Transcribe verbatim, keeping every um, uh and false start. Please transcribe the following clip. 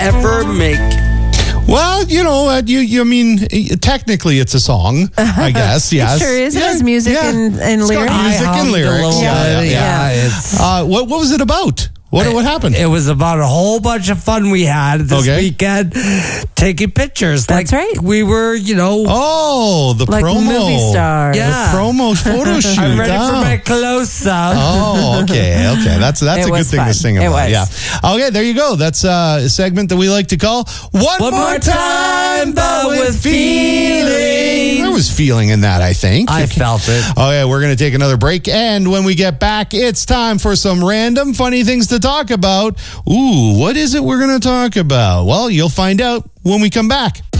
ever make? Well, you know, uh, you, you I mean, technically it's a song, I guess. Yes, It sure is. It Yeah, has music yeah. and, and It's got lyrics. music I and hummed a lyrics. little Yeah, bit. yeah, Yeah, it's- Uh, what what was it about? What what happened? It was about a whole bunch of fun we had this Okay. weekend, taking pictures. That's like right. We were, you know, Oh, the Like promo. movie stars. Yeah. The promo photo shoot. I'm ready oh. for my close up. Oh, okay, okay. That's that's It a good was thing to fun. sing It about. was. Yeah. Okay, there you go. That's uh, a segment that we like to call One, One more time, but with feeling. There was feeling in that, I think. I felt it. Okay, we're going to take another break, and when we get back, it's time for some random funny things to talk about. Ooh, what is it we're going to talk about? Well, you'll find out when we come back.